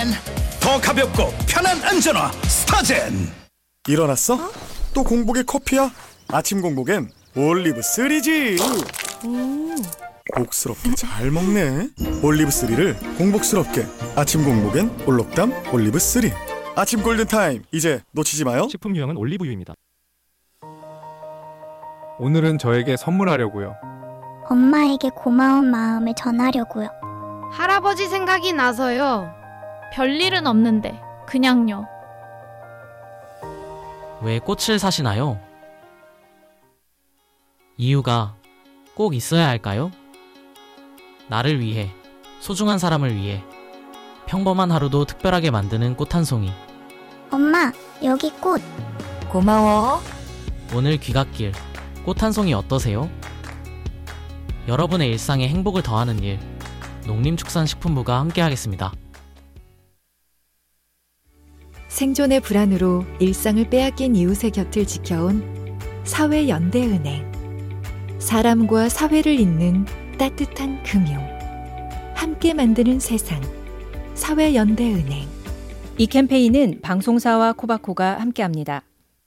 더 가볍고 편한 안전화 스타젠. 일어났어? 또 공복에 커피야? 아침 공복엔 올리브3지. 복스럽게 잘 먹네. 올리브3를 공복스럽게. 아침 공복엔 올록담 올리브3. 아침 골든타임, 이제 놓치지 마요. 식품 유형은 올리브유입니다. 오늘은 저에게 선물하려고요. 엄마에게 고마운 마음을 전하려고요. 할아버지 생각이 나서요. 별일은 없는데 그냥요. 왜 꽃을 사시나요? 이유가 꼭 있어야 할까요? 나를 위해, 소중한 사람을 위해 평범한 하루도 특별하게 만드는 꽃 한 송이. 엄마, 여기 꽃. 고마워. 오늘 귀갓길 꽃 한 송이 어떠세요? 여러분의 일상에 행복을 더하는 일, 농림축산식품부가 함께하겠습니다. 생존의 불안으로 일상을 빼앗긴 이웃의 곁을 지켜온 사회연대은행. 사람과 사회를 잇는 따뜻한 금융. 함께 만드는 세상. 사회연대은행. 이 캠페인은 방송사와 코바코가 함께합니다.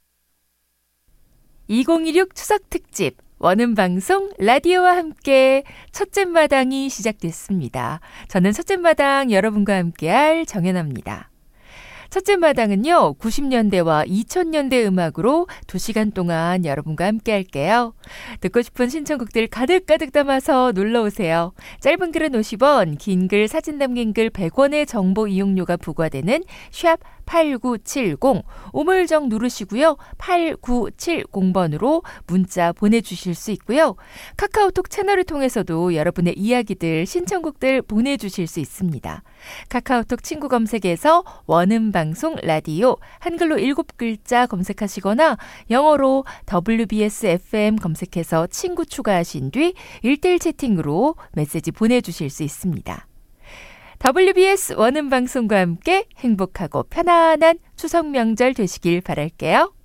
2016 추석특집 원음방송 라디오와 함께 첫째 마당이 시작됐습니다. 저는 첫째 마당 여러분과 함께할 정연아입니다. 첫째 마당은요, 90년대와 2000년대 음악으로 2시간 동안 여러분과 함께 할게요. 듣고 싶은 신청곡들 가득가득 담아서 놀러오세요. 짧은 글은 50원, 긴 글, 사진 담긴 글 100원의 정보 이용료가 부과되는 샵 8970, 우물정 누르시고요. 8970번으로 문자 보내주실 수 있고요. 카카오톡 채널을 통해서도 여러분의 이야기들, 신청곡들 보내주실 수 있습니다. 카카오톡 친구 검색에서 원음방송 라디오 한글로 7글자 검색하시거나 영어로 WBS FM 검색해서 친구 추가하신 뒤 1대1 채팅으로 메시지 보내주실 수 있습니다. WBS 원음방송과 함께 행복하고 편안한 추석 명절 되시길 바랄게요.